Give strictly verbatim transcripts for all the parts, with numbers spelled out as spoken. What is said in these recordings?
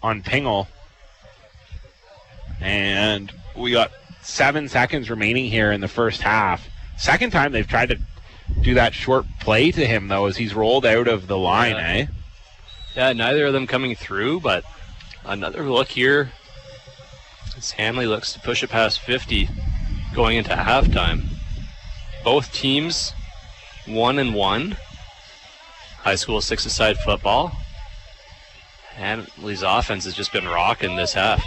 on Pingle. And we got seven seconds remaining here in the first half. Second time they've tried to do that short play to him, though, as he's rolled out of the line, yeah. eh? Yeah, neither of them coming through, but another look here as Hanley looks to push it past fifty going into halftime. Both teams one and one. High school six-a-side football. Hanley's offense has just been rocking this half.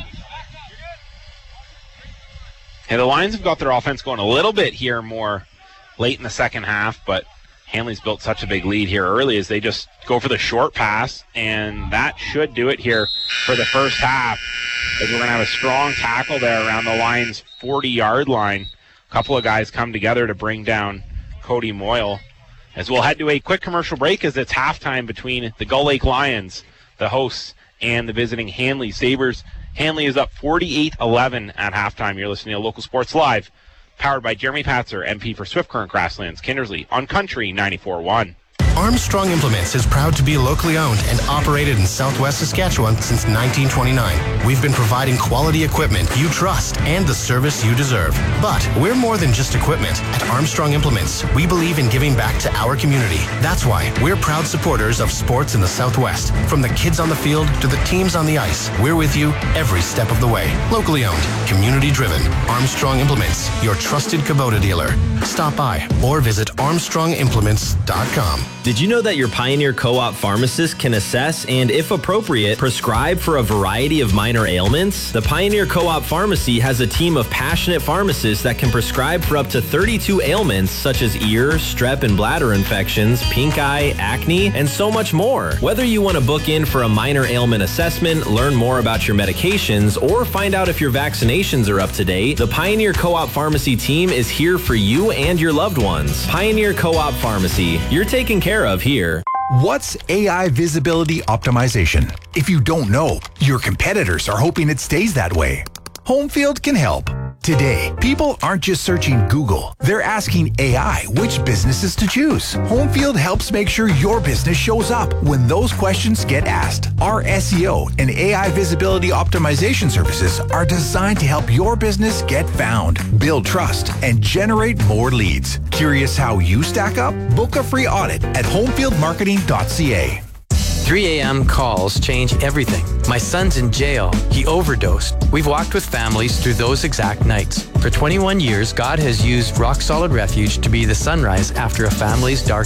And the Lions have got their offense going a little bit here more late in the second half, but Hanley's built such a big lead here early as they just go for the short pass, and that should do it here for the first half, as we're going to have a strong tackle there around the Lions' forty-yard line. A couple of guys come together to bring down Cody Moyle, as we'll head to a quick commercial break as it's halftime between the Gull Lake Lions, the hosts, and the visiting Hanley Sabres. Hanley is up forty-eight eleven at halftime. You're listening to Local Sports Live, powered by Jeremy Patzer, M P for Swift Current Grasslands, Kindersley, on Country ninety-four point one. Armstrong Implements is proud to be locally owned and operated in Southwest Saskatchewan since nineteen twenty-nine. We've been providing quality equipment you trust and the service you deserve. But we're more than just equipment. At Armstrong Implements, we believe in giving back to our community. That's why we're proud supporters of sports in the Southwest. From the kids on the field to the teams on the ice, we're with you every step of the way. Locally owned, community driven. Armstrong Implements, your trusted Kubota dealer. Stop by or visit armstrong implements dot com. Did you know that your Pioneer Co-op pharmacist can assess and, if appropriate, prescribe for a variety of minor ailments? The Pioneer Co-op Pharmacy has a team of passionate pharmacists that can prescribe for up to thirty-two ailments such as ear, strep and bladder infections, pink eye, acne, and so much more. Whether you want to book in for a minor ailment assessment, learn more about your medications, or find out if your vaccinations are up to date, the Pioneer Co-op Pharmacy team is here for you and your loved ones. Pioneer Co-op Pharmacy. You're taken care of here. What's A I visibility optimization? If you don't know, your competitors are hoping it stays that way. Homefield can help. Today, people aren't just searching Google. They're asking A I which businesses to choose. Homefield helps make sure your business shows up when those questions get asked. Our S E O and A I visibility optimization services are designed to help your business get found, build trust, and generate more leads. Curious how you stack up? Book a free audit at homefield marketing dot c a. three a.m. calls change everything. My son's in jail. He overdosed. We've walked with families through those exact nights. For twenty-one years, God has used Rock Solid Refuge to be the sunrise after a family's dark